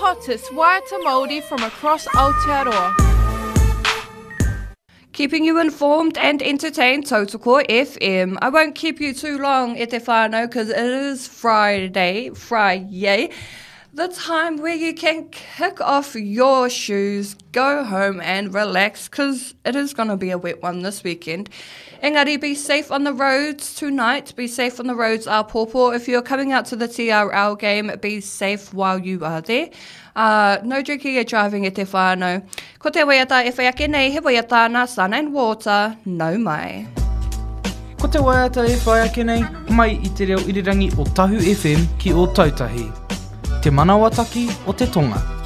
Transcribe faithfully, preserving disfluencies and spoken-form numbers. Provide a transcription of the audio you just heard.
hottest waiata Māori from across Aotearoa. Keeping you informed and entertained, Tautoko F M. I won't keep you too long, e te whānau, because it is Friday, Friday, the time where you can kick off your shoes, go home and relax, because it is going to be a wet one this weekend. Engari, be safe on the roads tonight. Be safe on the roads, Apopo. If you're coming out to the T R L game, be safe while you are there. Uh, no drinking or driving e te whānau. Ko te waiata e whaiake nei, he waiata na sun and water, no mai. Ko te waiata e whaiake nei, mai i te reo irirangi o Tahu F M ki o Tautahi. Te manawataki o te tonga.